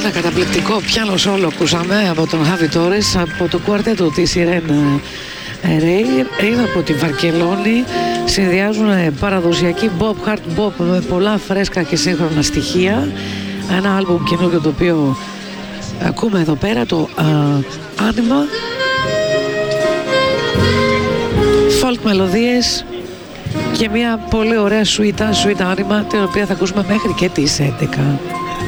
Ένα καταπληκτικό πιάνο solo ακούσαμε από τον Javi Torres, από το κουαρτέτο της Irene Rey από τη Βαρκελόνη. Συνδυάζουν παραδοσιακή pop, hard pop με πολλά φρέσκα και σύγχρονα στοιχεία. Ένα άλμπουμ καινούργιο το οποίο ακούμε εδώ πέρα, το Άνιμα. Folk μελωδίες και μια πολύ ωραία σουίτα Άνιμα, την οποία θα ακούσουμε μέχρι και τις 11.